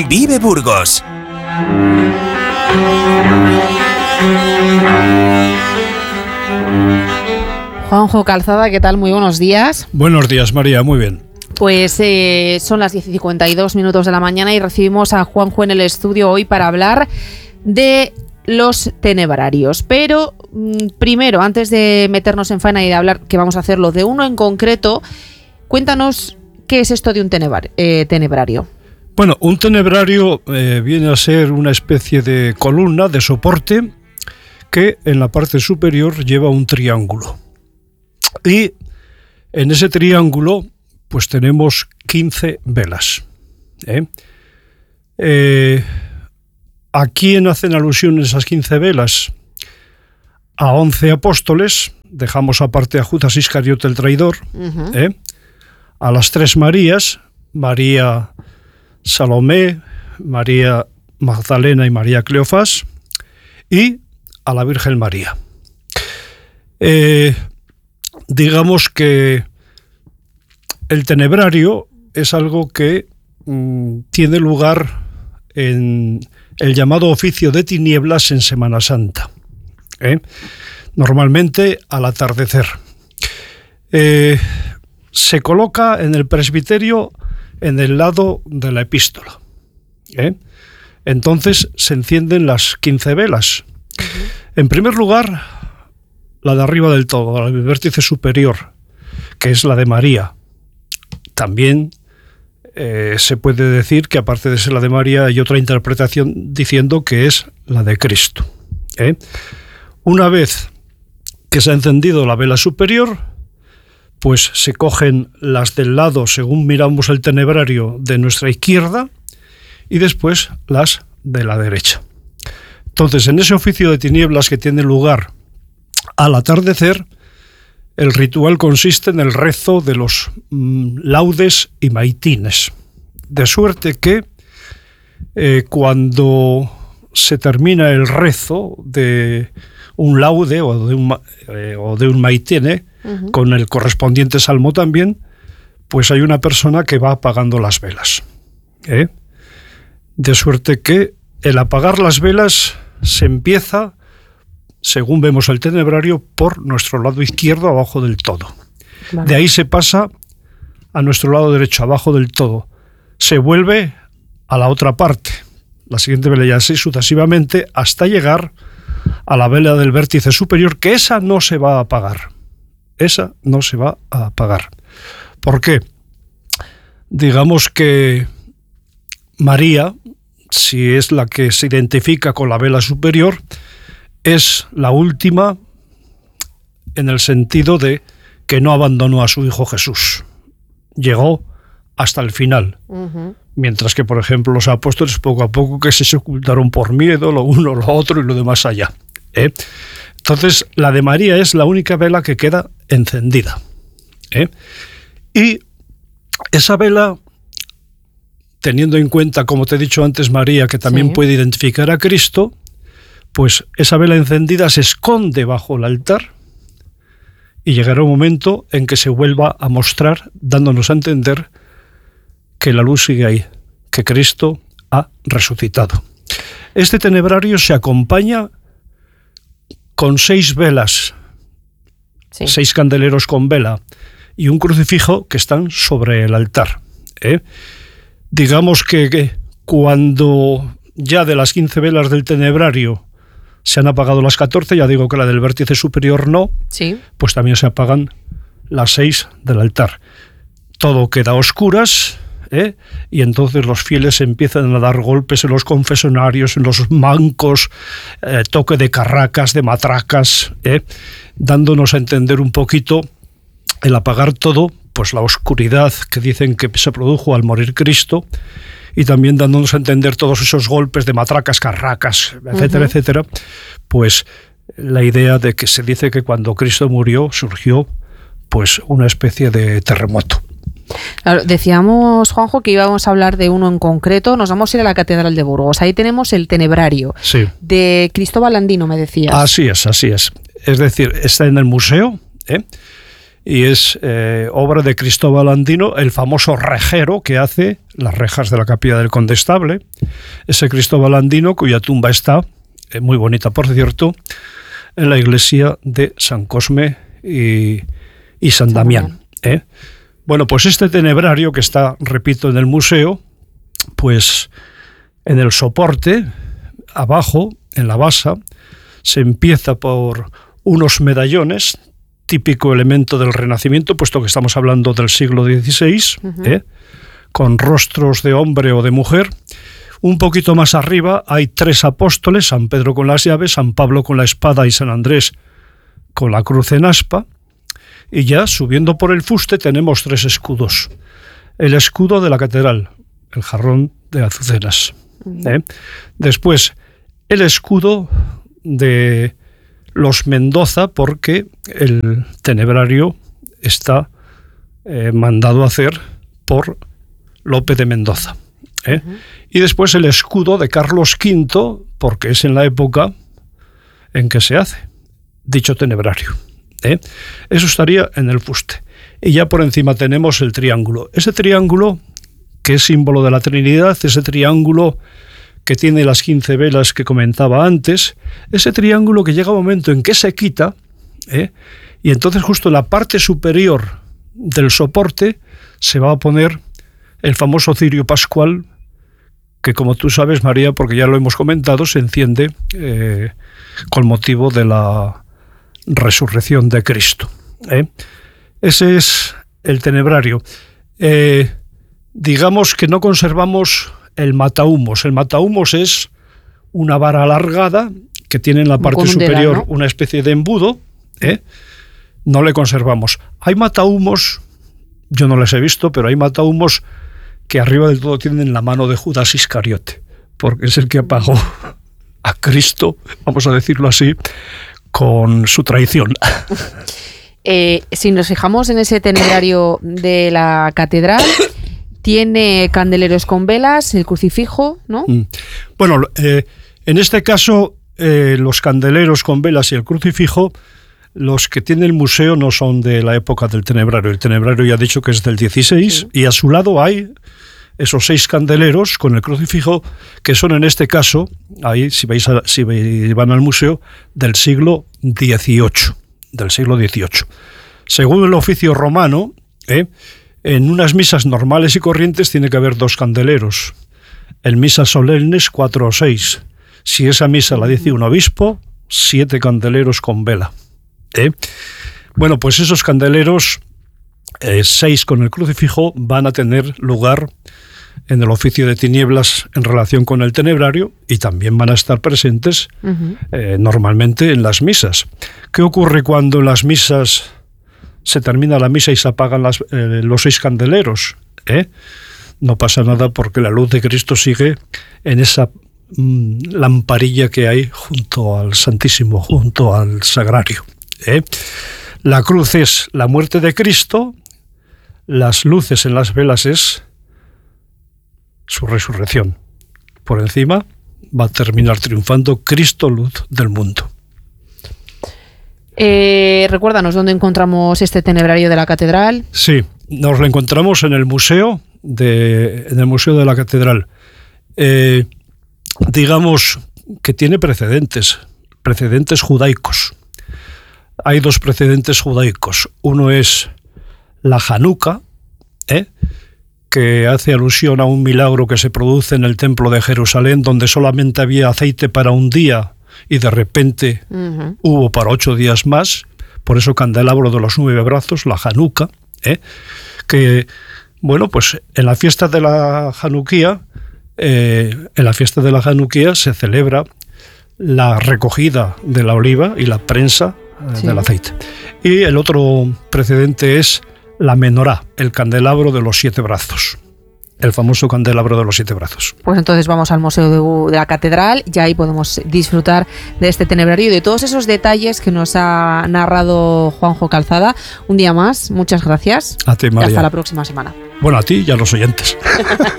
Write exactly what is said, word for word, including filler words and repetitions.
Vive Burgos. Juanjo Calzada, ¿qué tal? Muy buenos días. Buenos días, María, muy bien. Pues eh, son las diez y cincuenta y dos minutos de la mañana y recibimos a Juanjo en el estudio hoy para hablar de los tenebrarios. Pero mmm, primero, antes de meternos en faena y de hablar, que vamos a hacerlo de uno en concreto, cuéntanos qué es esto de un tenebrar, eh, tenebrario. Bueno, un tenebrario eh, viene a ser una especie de columna, de soporte, que en la parte superior lleva un triángulo. Y en ese triángulo pues tenemos quince velas. ¿eh? Eh, ¿A quién hacen alusión esas quince velas? A once apóstoles, dejamos aparte a Judas Iscariote el traidor, uh-huh. ¿eh? A las tres Marías, María Salomé, María Magdalena y María Cleofás, y a la Virgen María. Eh, digamos que el tenebrario es algo que mmm, tiene lugar en el llamado oficio de tinieblas en Semana Santa, ¿eh? normalmente al atardecer. Eh, se coloca en el presbiterio en el lado de la epístola. ¿eh? Entonces se encienden las quince velas. Uh-huh. En primer lugar, la de arriba del todo, la del vértice superior, que es la de María. También eh, se puede decir que aparte de ser la de María hay otra interpretación diciendo que es la de Cristo. ¿eh? Una vez que se ha encendido la vela superior, pues se cogen las del lado, según miramos el tenebrario, de nuestra izquierda y después las de la derecha. Entonces, en ese oficio de tinieblas que tiene lugar al atardecer, el ritual consiste en el rezo de los mmm, laudes y maitines, de suerte que eh, cuando se termina el rezo de un laude o de un, eh, o de un maitine, uh-huh. con el correspondiente salmo también, pues hay una persona que va apagando las velas. ¿eh? De suerte que el apagar las velas se empieza, según vemos el tenebrario, por nuestro lado izquierdo, abajo del todo. Vale. De ahí se pasa a nuestro lado derecho, abajo del todo. Se vuelve a la otra parte, la siguiente vela, y así sucesivamente, hasta llegar a la vela del vértice superior, que esa no se va a apagar. Esa no se va a apagar. ¿Por qué? Digamos que María, si es la que se identifica con la vela superior, es la última en el sentido de que no abandonó a su hijo Jesús. Llegó hasta el final. Uh-huh. Mientras que, por ejemplo, los apóstoles poco a poco que se ocultaron por miedo, lo uno, lo otro y lo demás allá. ¿eh? Entonces, la de María es la única vela que queda encendida. ¿eh? Y esa vela, teniendo en cuenta, como te he dicho antes, María, que también sí. puede identificar a Cristo, pues esa vela encendida se esconde bajo el altar y llegará un momento en que se vuelva a mostrar, dándonos a entender que la luz sigue ahí, que Cristo ha resucitado. Este tenebrario se acompaña con seis velas, sí. seis candeleros con vela y un crucifijo que están sobre el altar. ¿eh? Digamos que, que cuando ya de las quince velas del tenebrario se han apagado las catorce, ya digo que la del vértice superior no, sí. pues también se apagan las seis del altar. Todo queda a oscuras, ¿eh? y entonces los fieles empiezan a dar golpes en los confesonarios, en los mancos, eh, toque de carracas, de matracas, ¿eh? dándonos a entender un poquito el apagar todo, pues la oscuridad que dicen que se produjo al morir Cristo, y también dándonos a entender todos esos golpes de matracas, carracas, etcétera, uh-huh. etcétera, pues la idea de que se dice que cuando Cristo murió surgió pues una especie de terremoto. Claro, decíamos, Juanjo, que íbamos a hablar de uno en concreto. Nos vamos a ir a la Catedral de Burgos. Ahí tenemos el tenebrario sí. de Cristóbal Andino, me decías. Así es, así es. Es decir, está en el museo, ¿eh? y es eh, obra de Cristóbal Andino, el famoso rejero que hace las rejas de la capilla del Condestable. Ese Cristóbal Andino, cuya tumba está, eh, muy bonita por cierto, en la iglesia de San Cosme y, y San Damián. ¿eh? Bueno, pues este tenebrario que está, repito, en el museo, pues en el soporte, abajo, en la basa, se empieza por unos medallones, típico elemento del Renacimiento, puesto que estamos hablando del siglo dieciséis, uh-huh. ¿eh? con rostros de hombre o de mujer. Un poquito más arriba hay tres apóstoles, San Pedro con las llaves, San Pablo con la espada y San Andrés con la cruz en aspa. Y ya subiendo por el fuste tenemos tres escudos. El escudo de la catedral, el jarrón de azucenas. ¿eh? Después, el escudo de los Mendoza, porque el tenebrario está eh, mandado a hacer por Lope de Mendoza. ¿eh? Uh-huh. Y después el escudo de Carlos quinto, porque es en la época en que se hace dicho tenebrario. ¿eh? Eso estaría en el fuste. Y ya por encima tenemos el triángulo. Ese triángulo, que es símbolo de la Trinidad, ese triángulo que tiene las quince velas que comentaba antes, ese triángulo que llega un momento en que se quita, ¿eh? y entonces justo en la parte superior del soporte se va a poner el famoso cirio pascual, que como tú sabes, María, porque ya lo hemos comentado, se enciende eh, con motivo de la resurrección de Cristo. ¿eh? Ese es el tenebrario. Eh, digamos que no conservamos el matahumos. El matahumos es una vara alargada que tiene en la parte superior, ¿no? una especie de embudo. ¿eh? No le conservamos. Hay matahumos, yo no les he visto, pero hay matahumos que arriba del todo tienen la mano de Judas Iscariote, porque es el que apagó a Cristo, vamos a decirlo así, con su traición. Eh, si nos fijamos en ese tenebrario de la catedral, tiene candeleros con velas, el crucifijo, ¿no? Bueno, eh, en este caso, eh, los candeleros con velas y el crucifijo, los que tiene el museo no son de la época del tenebrario. El tenebrario ya he dicho que es del dieciséis, sí. y a su lado hay esos seis candeleros con el crucifijo, que son en este caso, ahí si vais a, si van al museo, del siglo dieciocho. Del siglo dieciocho. Según el oficio romano, ¿eh? en unas misas normales y corrientes tiene que haber dos candeleros. En misas solemnes, cuatro o seis. Si esa misa la dice un obispo, siete candeleros con vela. ¿eh? Bueno, pues esos candeleros, eh, seis con el crucifijo, van a tener lugar en el oficio de tinieblas en relación con el tenebrario, y también van a estar presentes uh-huh. eh, normalmente en las misas. ¿Qué ocurre cuando en las misas se termina la misa y se apagan las, eh, los seis candeleros? ¿eh? No pasa nada, porque la luz de Cristo sigue en esa mm, lamparilla que hay junto al Santísimo, junto al Sagrario. ¿eh? La cruz es la muerte de Cristo, las luces en las velas es su resurrección. Por encima va a terminar triunfando Cristo, luz del mundo. Eh, recuérdanos dónde encontramos este tenebrario de la catedral. Sí, nos lo encontramos en el museo de, en el museo de la catedral. Eh, digamos que tiene precedentes, precedentes judaicos. Hay dos precedentes judaicos. Uno es la Hanukkah, ¿eh? que hace alusión a un milagro que se produce en el templo de Jerusalén, donde solamente había aceite para un día y de repente uh-huh. hubo para ocho días más. Por eso candelabro de los nueve brazos, la Hanukkah, ¿eh? que, bueno, pues en la fiesta de la Hanukkah, eh, en la fiesta de la Hanukkah se celebra la recogida de la oliva y la prensa eh, sí. del aceite. Y el otro precedente es la menorá, el candelabro de los siete brazos. El famoso candelabro de los siete brazos. Pues entonces vamos al Museo de, de la Catedral, y ahí podemos disfrutar de este tenebrario y de todos esos detalles que nos ha narrado Juanjo Calzada. Un día más, muchas gracias. A ti, María. Y hasta la próxima semana. Bueno, a ti y a los oyentes.